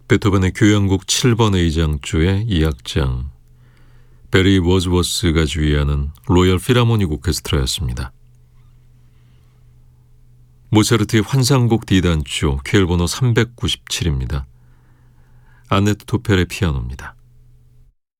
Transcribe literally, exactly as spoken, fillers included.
베토벤의 교향곡 칠 번 A장조의 이 악장, 베리 워즈워스가 주의하는 로열 필하모닉 오케스트라였습니다. 모차르트의 환상곡 D단조 퀘일 번호 삼백구십칠입니다. 아네트 토펠의 피아노입니다.